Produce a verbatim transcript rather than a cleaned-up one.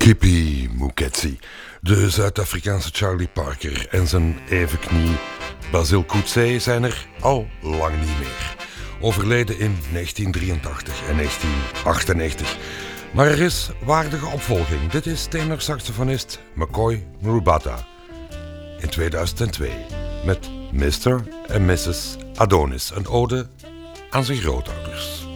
Kippie Moeketsi, de Zuid-Afrikaanse Charlie Parker en zijn evenknie Basil Coetzee zijn er al lang niet meer. Overleden in negentien drieëntachtig en negentien achtennegentig. Maar er is waardige opvolging. Dit is tenorsaxofonist McCoy Mrubata in tweeduizend twee met mister en missus Adonis, een ode aan zijn grootouders.